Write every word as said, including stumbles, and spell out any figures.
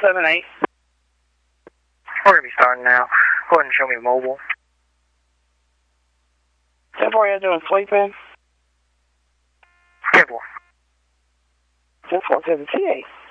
seven eight. We're going to be starting now. Go ahead and show me mobile. ten four, you're doing sleeping? ten four. ten four, seven T eight.